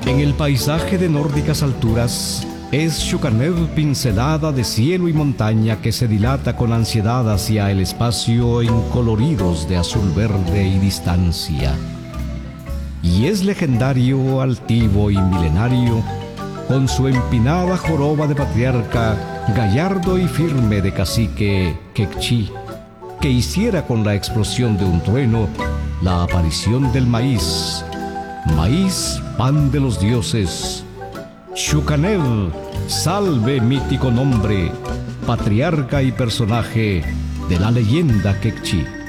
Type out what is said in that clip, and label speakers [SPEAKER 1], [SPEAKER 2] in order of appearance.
[SPEAKER 1] En el paisaje de nórdicas alturas, es Shukanev pincelada de cielo y montaña que se dilata con ansiedad hacia el espacio en coloridos de azul verde y distancia. Y es legendario, altivo y milenario, con su empinada joroba de patriarca, gallardo y firme de cacique Kekchi, que hiciera con la explosión de un trueno la aparición del maíz. Maíz, pan de los dioses. Shukanev, salve mítico nombre, patriarca y personaje de la leyenda Kekchi.